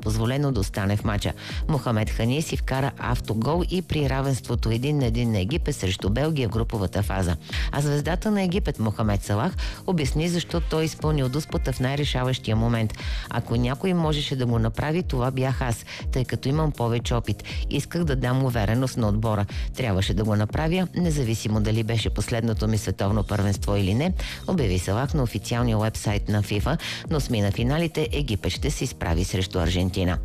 позволено да остане в мача. Мохамед Хани си вкара автогол и при равенството 1-1 на Египет срещу Белгия в груповата фаза. А звездата на Египет Мохамед Салах обясни защо той изпълнил дуспата в най-решаващия момент. Ако някой можеше да го направи, това бях аз, тъй като имам повече опит. Исках да дам увереност на отбора. Трябваше да го направя, независимо дали беше последното ми световно първенство или не, обяви Салах на официалния уебсайт на FIFA, но с на финалите Египет ще се изправи срещу Аржентина.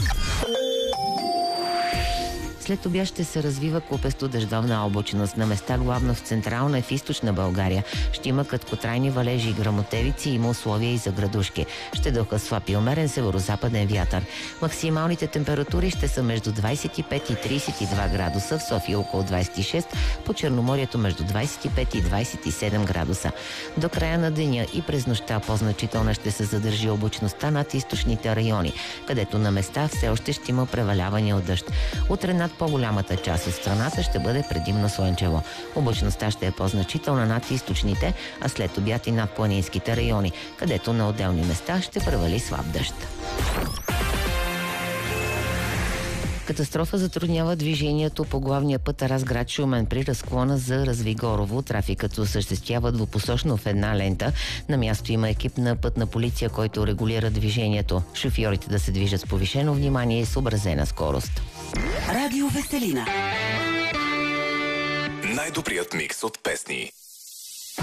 След обяд ще се развива купесто дъждовна облачност. На места главно в централна и в източна България ще има краткотрайни валежи и гръмотевици, има условия и за градушки. Ще духа слаб и умерен северозападен вятър. Максималните температури ще са между 25 и 32 градуса, в София около 26, по Черноморието между 25 и 27 градуса. До края на деня и през нощта по-значителна ще се задържи облачността над източните райони, където на места все още ще има преваляване от дъжд. Утре над по-голямата част от страната ще бъде предимно слънчево. Облачността ще е по-значителна над източните, а след обяд и над планинските райони, където на отделни места ще превали слаб дъжд. Катастрофа затруднява движението по главния път Разград-Шумен при разклона за Развигорово. Трафикът се осъществява двупосочно в една лента. На място има екип на пътна полиция, който регулира движението. Шофьорите да се движат с повишено внимание и съобразена скорост. Радио Веселина. Най-добрият микс от песни.